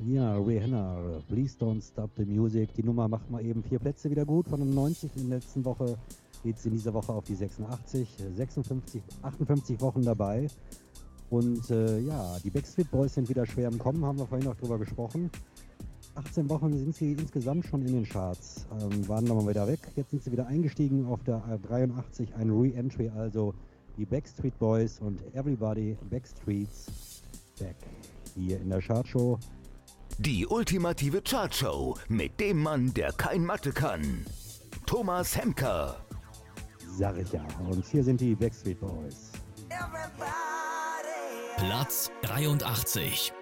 Ja, Rihanna, Please Don't Stop the Music. Die Nummer macht mal eben 4 Plätze wieder gut. Von den 90 in der letzten Woche geht es in dieser Woche auf die 86. 58 Wochen dabei. Und ja, die Backstreet Boys sind wieder schwer im Kommen, haben wir vorhin noch drüber gesprochen. 18 Wochen sind sie insgesamt schon in den Charts. Waren nochmal wieder weg. Jetzt sind sie wieder eingestiegen auf der 83, ein Re-Entry, also die Backstreet Boys und Everybody Backstreet's Back. Hier in der Chartshow. Die ultimative Chartshow mit dem Mann, der kein Mathe kann. Thomas Hemker. Sag ich ja. Und hier sind die Backstreet Boys. Platz 83.